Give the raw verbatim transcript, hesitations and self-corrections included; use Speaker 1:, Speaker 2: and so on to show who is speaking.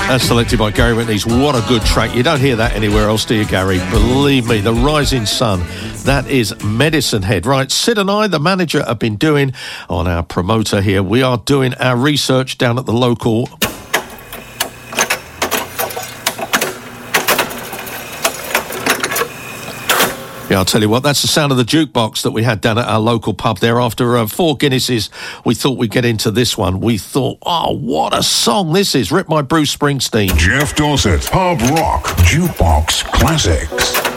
Speaker 1: That's selected by Gary Whitney's. What a good track. You don't hear that anywhere else, do you, Gary? Believe me, The Rising Sun. That is Medicine Head. Right, Sid and I, the manager, have been doing, on our promoter here, we are doing our research down at the local... Yeah, I'll tell you what, that's the sound of the jukebox that we had down at our local pub there. After uh, four Guinnesses, we thought we'd get into this one. We thought, oh, what a song this is. Written by Bruce Springsteen.
Speaker 2: Jeff Dorset, Pub Rock Jukebox Classics.